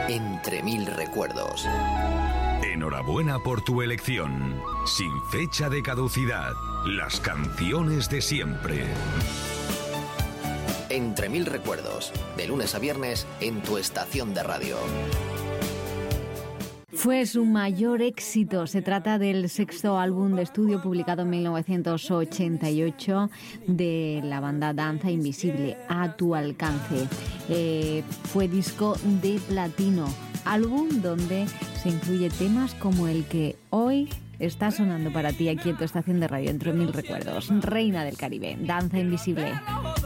Entre mil recuerdos. Enhorabuena por tu elección. Sin fecha de caducidad. Las canciones de siempre. Entre mil recuerdos. De lunes a viernes en tu estación de radio. Fue su mayor éxito. Se trata del sexto álbum de estudio publicado en 1988 de la banda Danza Invisible, A tu alcance. Fue disco de platino, álbum donde se incluye temas como el que hoy está sonando para ti aquí en tu estación de radio, Entre mil recuerdos. Reina del Caribe, Danza Invisible.